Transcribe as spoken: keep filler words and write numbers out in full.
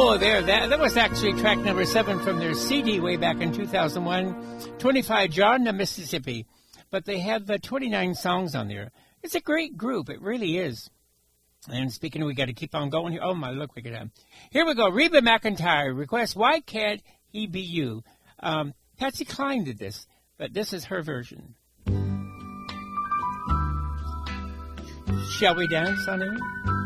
Oh, there. That, that was actually track number seven from their C D way back in two thousand one, twenty-five Jordan, Mississippi. But they have the twenty-nine songs on there. It's a great group. It really is. And speaking of, we got to keep on going here. Oh, my, look, we got to. Here we go. Reba McEntire requests, Why Can't He Be You? Um, Patsy Cline did this, but this is her version. Shall we dance, honey?